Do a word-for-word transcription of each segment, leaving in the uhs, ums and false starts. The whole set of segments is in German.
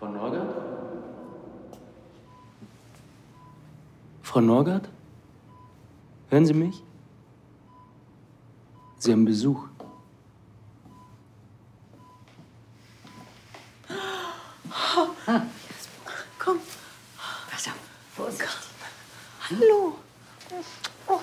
Frau Norgard? Frau Norgard? Hören Sie mich? Sie haben Besuch. Ah. Komm. Pass auf, Vorsicht. Hallo. Oh.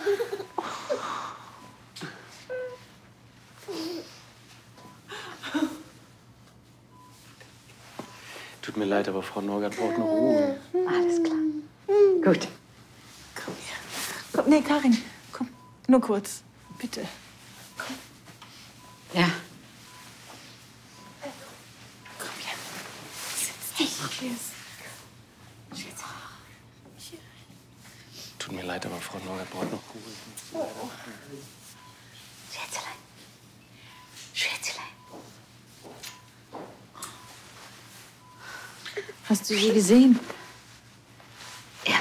Tut mir leid, aber Frau Norgard braucht noch Ruhe. Alles klar. Gut. Komm her. Komm, nee, Karin, komm. Nur kurz. Bitte. Komm. Ja. Komm her. Setz dich. Cheers. Cheers. Tut mir leid, aber Frau Norgard braucht noch Ruhe. Oh. Schätzelein. Schätzelein. Hast du sie gesehen? Ja.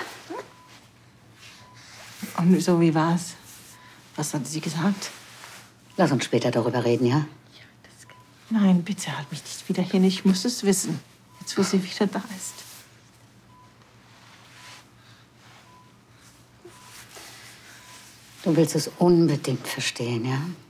Und so, wie war's? Was hat sie gesagt? Lass uns später darüber reden, ja? Nein, bitte halt mich nicht wieder hin. Ich muss es wissen. Jetzt, wo sie wieder da ist. Du willst es unbedingt verstehen, ja?